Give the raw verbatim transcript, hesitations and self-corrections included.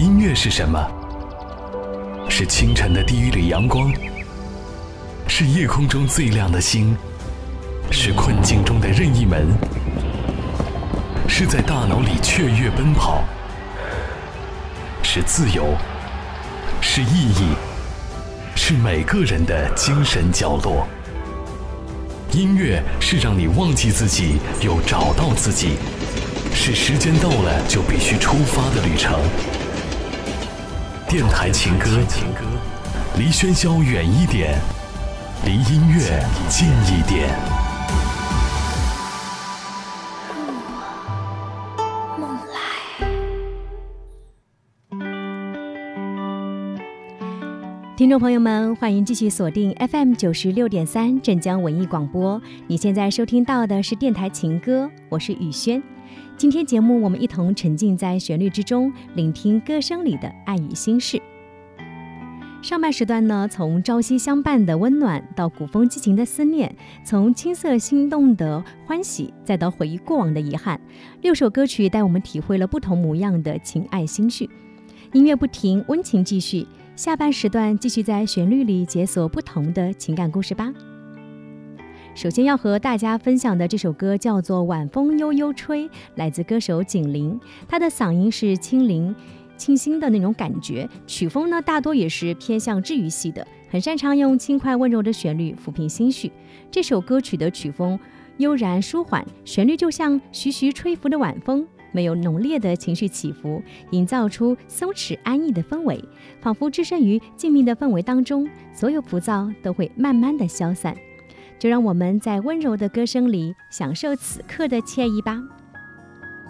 音乐是什么？是清晨的第一缕阳光，是夜空中最亮的星，是困境中的任意门，是在大脑里雀跃奔跑，是自由，是意义，是每个人的精神角落。音乐是让你忘记自己又找到自己，是时间到了就必须出发的旅程。电台情歌，离喧嚣远一点，离音乐近一点。 梦来。听众朋友们，欢迎继续锁定 F M 九十六点三镇江文艺广播。你现在收听到的是电台情歌，我是雨轩。今天节目我们一同沉浸在旋律之中，聆听歌声里的爱与心事。上半时段呢，从朝夕相伴的温暖到古风激情的思念，从青涩心动的欢喜，再到回忆过往的遗憾，六首歌曲带我们体会了不同模样的情爱心绪。音乐不停，温情继续，下半时段继续在旋律里解锁不同的情感故事吧。首先要和大家分享的这首歌叫做《晚风悠悠吹》，来自歌手景林，他的嗓音是清灵清新的那种感觉，曲风呢大多也是偏向治愈系的，很擅长用轻快温柔的旋律抚平心绪。这首歌曲的曲风悠然舒缓，旋律就像徐徐吹拂的晚风，没有浓烈的情绪起伏，营造出松弛安逸的氛围，仿佛置身于静谧的氛围当中，所有浮躁都会慢慢的消散。就让我们在温柔的歌声里享受此刻的惬意吧。